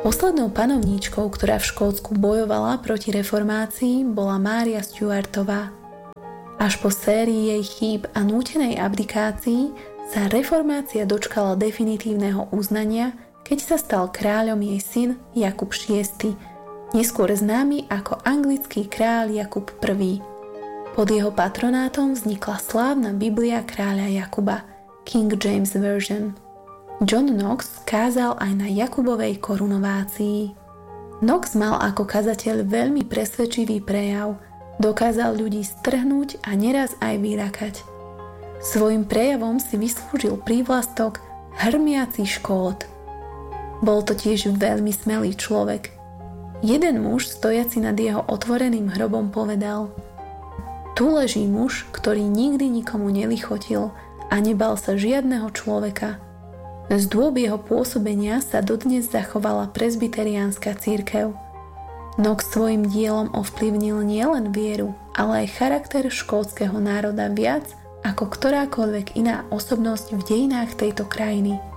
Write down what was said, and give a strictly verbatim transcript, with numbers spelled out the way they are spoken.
Poslednou panovníčkou, ktorá v Škótsku bojovala proti reformácii, bola Mária Stuartová. Až po sérii jej chýb a nútenej abdikácii sa reformácia dočkala definitívneho uznania, keď sa stal kráľom jej syn Jakub šiesty, neskôr známy ako anglický kráľ Jakub prvý. Pod jeho patronátom vznikla slávna Biblia kráľa Jakuba, King James Version. John Knox kázal aj na Jakubovej korunovácii. Knox mal ako kazateľ veľmi presvedčivý prejav, dokázal ľudí strhnúť a neraz aj vyľakať. Svojim prejavom si vyslúžil prívlastok hrmiaci škód. Bol to tiež veľmi smelý človek. Jeden muž, stojaci nad jeho otvoreným hrobom, povedal: Tu leží muž, ktorý nikdy nikomu nelichotil a nebal sa žiadneho človeka. Z dôb jeho pôsobenia sa dodnes zachovala presbyteriánska cirkev. Knox svojim dielom ovplyvnil nielen vieru, ale aj charakter škótskeho národa viac ako ktorákoľvek iná osobnosť v dejinách tejto krajiny.